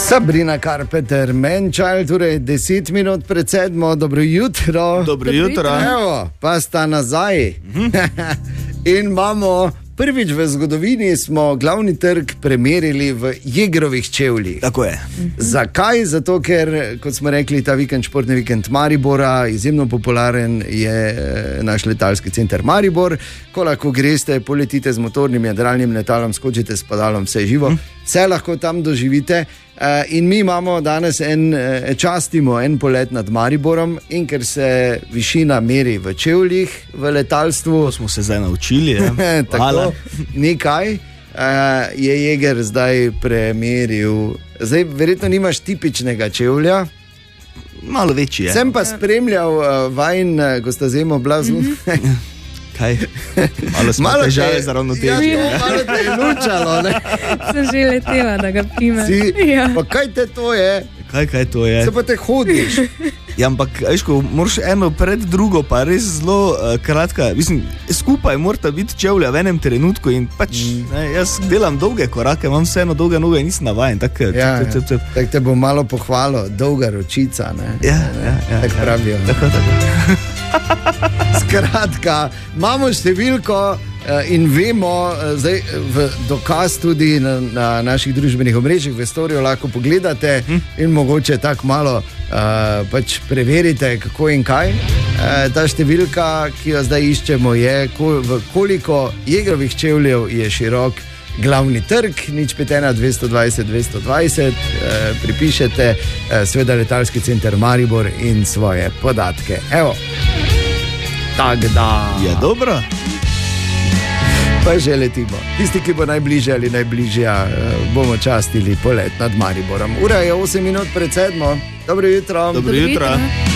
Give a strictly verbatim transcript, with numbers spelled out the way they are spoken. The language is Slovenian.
Sabrina Carpenter, Manchild, torej deset minut pred sedmo, dobro jutro. Dobro jutro. Evo, pa sta nazaj. In imamo prvič v zgodovini smo glavni trg premerili v jegrovih čevljih. Tako je. Zakaj? Zato, ker, kot smo rekli, ta vikend, športni vikend Maribora, izjemno popularen je naš letalski center Maribor. Ko lahko greste, poletite z motornim jadralnim letalom, skočite s padalom, vse živo, vse lahko tam doživite. In mi imamo danes en, častimo en polet nad Mariborom, in ker se višina meri v čevljih, v letalstvu. To smo se zdaj naučili. Tako, nekaj je Jeger zdaj premeril. Zdaj, verjetno nimaš tipičnega čevlja. Malo večji je. Sem pa spremljal vajn, ko sta zimo blazu. Kaj? Malo smo malo težave za ravnotežje. Ja, malo te je lučalo, ne? Sem že letela, da ga pime. Si, ja. Pa kaj te to je? Kaj, kaj to je? Se pa te hodiš. Ja, ampak, veško, moraš eno pred drugo, pa res zelo uh, kratka. Mislim, skupaj morata biti čevlja v enem trenutku in pač, mm. ne, jaz delam dolge korake, imam vseeno dolge noge in nisem navajen. Tak, ja, tep, tep, tep. Tak te bo malo pohvalil, dolga ročica, ne? Ja, ja, ja. Tak pravijo. Tako, tako. Skratka, imamo številko in vemo, zdaj v dokaz tudi na, na naših družbenih omrežjih, v storju lahko pogledate hm? in mogoče tako malo uh, pač preverite, kako in kaj. Uh, ta številka, ki jo zdaj iščemo, je, koliko jegrovih čevljev je širok glavni trg, nič pet ena dvesto dvajset dvesto dvajset, uh, pripišete uh, seveda letalski center Maribor in svoje podatke. Evo. Tak da. Je dobro. Pa že letimo. Tisti, ki bo najbližje ali najbližja, bomo častili polet nad Mariborom. Ura je osem minut pred sedmo. Dobro jutro. Dobro jutro.